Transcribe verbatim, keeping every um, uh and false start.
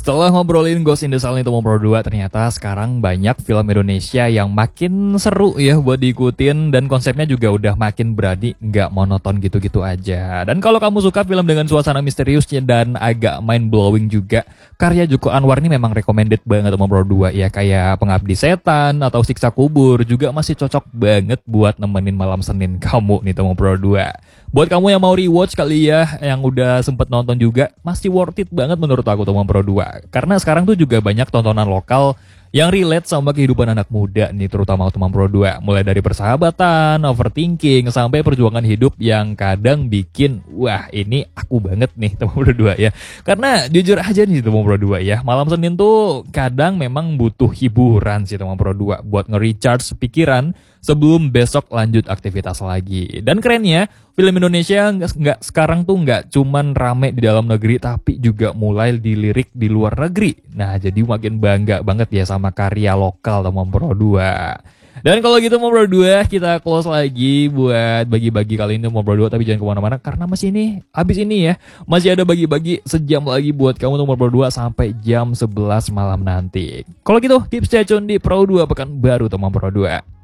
Setelah ngobrolin Ghost in the Shell nih Tomo Pro dua, ternyata sekarang banyak film Indonesia yang makin seru ya buat diikutin, dan konsepnya juga udah makin berani, nggak monoton gitu-gitu aja. Dan kalau kamu suka film dengan suasana misteriusnya dan agak mind blowing juga, karya Joko Anwar ini memang recommended banget Tomo Pro dua ya, kayak Pengabdi Setan atau Siksa Kubur juga masih cocok banget buat nemenin malam Senin kamu nih Tomo Pro dua. Buat kamu yang mau rewatch kali ya, yang udah sempet nonton juga, masih worth it banget menurut aku Tomo Pro dua. Karena sekarang tuh juga banyak tontonan lokal yang relate sama kehidupan anak muda nih, terutama Tomo Pro dua. Mulai dari persahabatan, overthinking, sampai perjuangan hidup yang kadang bikin, wah ini aku banget nih Tomo Pro dua ya. Karena jujur aja nih Tomo Pro dua ya, malam Senin tuh kadang memang butuh hiburan sih Tomo Pro dua buat nge-recharge pikiran sebelum besok lanjut aktivitas lagi. Dan kerennya, film Indonesia nggak nggak sekarang tuh nggak cuman rame di dalam negeri, tapi juga mulai dilirik di luar negeri. Nah, jadi makin bangga banget ya sama karya lokal Tomo Pro dua. Dan kalau gitu Tomo Pro dua, kita close lagi buat bagi-bagi kali ini Tomo Pro dua, tapi jangan kemana-mana karena masih ini, habis ini ya, masih ada bagi-bagi sejam lagi buat kamu Tomo Pro dua sampai jam sebelas malam nanti. Kalau gitu, keep stay tune di Pro dua Pekan Baru Tomo Pro dua.